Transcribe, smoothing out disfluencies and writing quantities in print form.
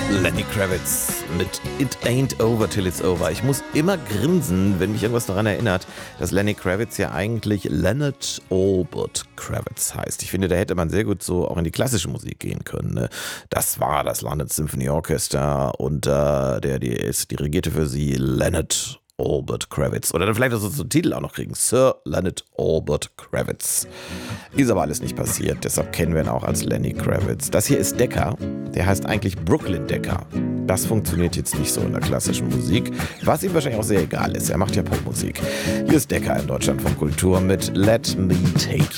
Lenny Kravitz mit It Ain't Over Till It's Over. Ich muss immer grinsen, wenn mich irgendwas daran erinnert, dass Lenny Kravitz ja eigentlich Leonard Albert Kravitz heißt. Ich finde, da hätte man sehr gut so auch in die klassische Musik gehen können. Ne? Das war das London Symphony Orchestra und es dirigierte für sie Leonard Albert Kravitz. Oder dann vielleicht so einen Titel auch noch kriegen. Sir Leonard Albert Kravitz. Ist aber alles nicht passiert, deshalb kennen wir ihn auch als Lenny Kravitz. Das hier ist Decca, der heißt eigentlich Brooklyn Decca. Das funktioniert jetzt nicht so in der klassischen Musik, was ihm wahrscheinlich auch sehr egal ist. Er macht ja Popmusik. Hier ist Decca in Deutschland von Kultur mit Let Me Take